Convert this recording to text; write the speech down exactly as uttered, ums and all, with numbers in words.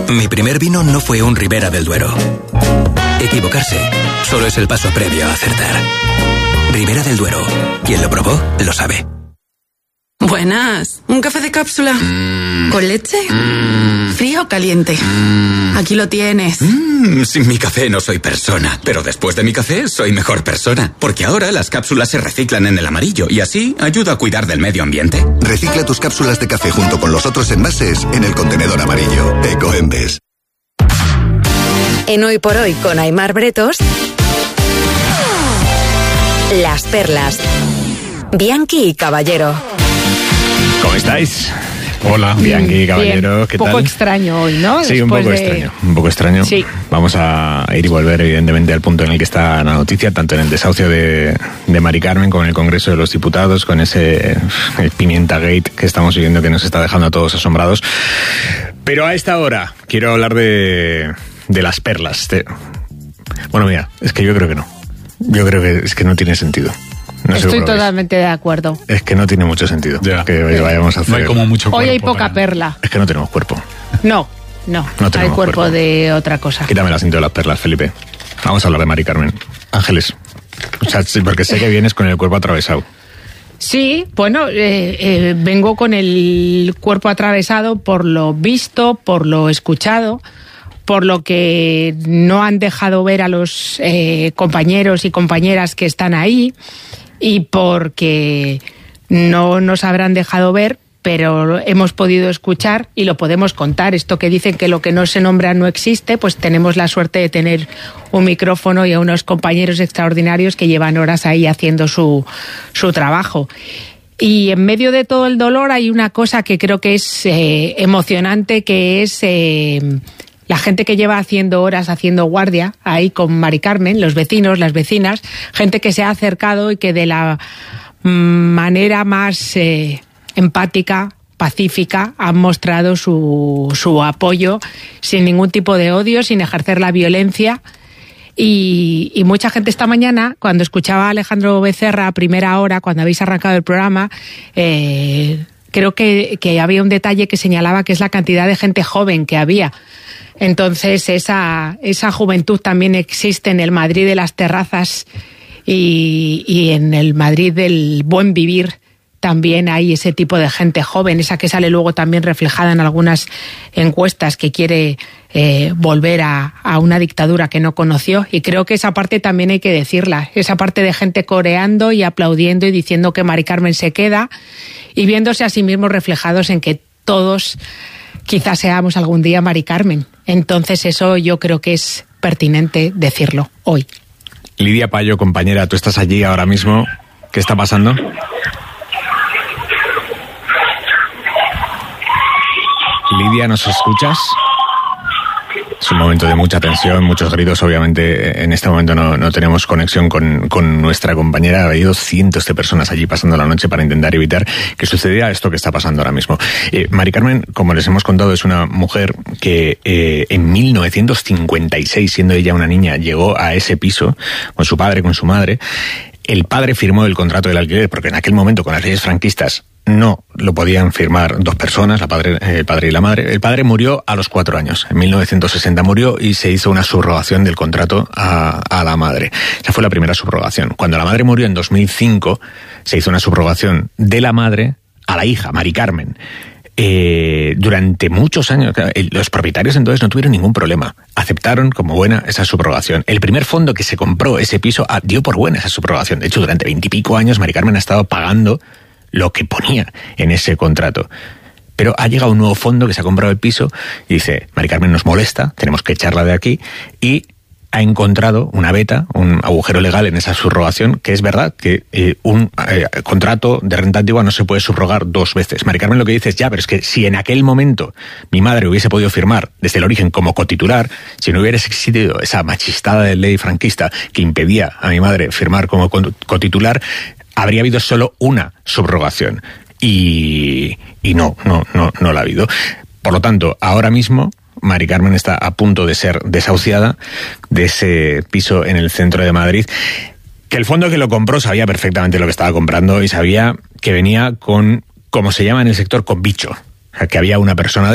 Mi primer vino no fue un Ribera del Duero. Equivocarse solo es el paso previo a acertar. Ribera del Duero. Quien lo probó, lo sabe. Buenas. ¿Un café de cápsula? Mm. ¿Con leche? Mm. ¿Frío o caliente? Mm. Aquí lo tienes. Mm. Sin mi café no soy persona, pero después de mi café soy mejor persona. Porque ahora las cápsulas se reciclan en el amarillo y así ayuda a cuidar del medio ambiente. Recicla tus cápsulas de café junto con los otros envases en el contenedor amarillo. Ecoembes. En Hoy por Hoy con Aimar Bretos, Las Perlas, Bianchi y Caballero. ¿Cómo estáis? Hola, Bianchi y Caballero, Bien. ¿qué tal? Un poco extraño hoy, ¿no? Sí, un Después poco de... extraño, un poco extraño. Sí. Vamos a ir y volver, evidentemente, al punto en el que está la noticia, tanto en el desahucio de, de Mari Carmen, con el Congreso de los Diputados, con ese el Pimienta Gate que estamos viviendo, que nos está dejando a todos asombrados. Pero a esta hora quiero hablar de, de las perlas. De... Bueno, mira, es que yo creo que no. Yo creo que es que no tiene sentido. No Estoy totalmente de acuerdo. Es que no tiene mucho sentido ya, que hoy vayamos a hacer. No hay como mucho cuerpo. Hoy hay poca perla. Es que no tenemos cuerpo. No, no. No tenemos hay cuerpo, cuerpo de otra cosa. Quítame el asiento de las perlas, Felipe. Vamos a hablar de Mari Carmen. Ángeles. O sea, sí, porque sé que vienes con el cuerpo atravesado. Sí, bueno, eh, eh, vengo con el cuerpo atravesado por lo visto, por lo escuchado, por lo que no han dejado ver a los eh, compañeros y compañeras que están ahí, y porque no nos habrán dejado ver, pero hemos podido escuchar y lo podemos contar. Esto que dicen que lo que no se nombra no existe, pues tenemos la suerte de tener un micrófono y a unos compañeros extraordinarios que llevan horas ahí haciendo su, su trabajo. Y en medio de todo el dolor hay una cosa que creo que es eh, emocionante, que es... Eh, la gente que lleva haciendo horas, haciendo guardia, ahí con Mari Carmen, los vecinos, las vecinas, gente que se ha acercado y que de la manera más eh, empática, pacífica, han mostrado su, su apoyo sin ningún tipo de odio, sin ejercer la violencia. Y, y mucha gente esta mañana, cuando escuchaba a Alejandro Becerra a primera hora, cuando habéis arrancado el programa, eh, creo que, que había un detalle que señalaba que es la cantidad de gente joven que había. Entonces esa, esa juventud también existe en el Madrid de las terrazas y, y en el Madrid del buen vivir. También hay ese tipo de gente joven, esa que sale luego también reflejada en algunas encuestas, que quiere eh, volver a, a una dictadura que no conoció. Y creo que esa parte también hay que decirla, esa parte de gente coreando y aplaudiendo y diciendo que Mari Carmen se queda y viéndose a sí mismos reflejados en que todos quizás seamos algún día Mari Carmen. Entonces eso yo creo que es pertinente decirlo hoy. Lidia Payo, compañera, tú estás allí ahora mismo. ¿Qué está pasando? Lidia, ¿nos escuchas? Es un momento de mucha tensión, muchos gritos. Obviamente en este momento no, no tenemos conexión con, con nuestra compañera. Ha habido cientos de personas allí pasando la noche para intentar evitar que sucediera esto que está pasando ahora mismo. Eh, Mari Carmen, como les hemos contado, es una mujer que eh, en mil novecientos cincuenta y seis, siendo ella una niña, llegó a ese piso con su padre, con su madre. El padre firmó el contrato del alquiler porque en aquel momento, con las leyes franquistas, no lo podían firmar dos personas, la padre, el padre y la madre. El padre murió a los cuatro años. En mil novecientos sesenta murió y se hizo una subrogación del contrato a, a la madre. Esa fue la primera subrogación. Cuando la madre murió en dos mil cinco, se hizo una subrogación de la madre a la hija, Mari Carmen. Eh, durante muchos años, los propietarios entonces no tuvieron ningún problema. Aceptaron como buena esa subrogación. El primer fondo que se compró ese piso dio por buena esa subrogación. De hecho, durante veintipico años Mari Carmen ha estado pagando lo que ponía en ese contrato. Pero ha llegado un nuevo fondo que se ha comprado el piso y dice, Mari Carmen nos molesta, tenemos que echarla de aquí, y ha encontrado una veta, un agujero legal en esa subrogación, que es verdad que eh, un eh, contrato de renta antigua no se puede subrogar dos veces. Mari Carmen lo que dice es, ya, pero es que si en aquel momento mi madre hubiese podido firmar desde el origen como cotitular, si no hubiera existido esa machistada de ley franquista que impedía a mi madre firmar como cotitular, habría habido solo una subrogación. Y, y no, no, no, no la ha habido. Por lo tanto, ahora mismo Mari Carmen está a punto de ser desahuciada de ese piso en el centro de Madrid, que el fondo que lo compró sabía perfectamente lo que estaba comprando y sabía que venía con, como se llama en el sector, con bicho. O sea, que había una persona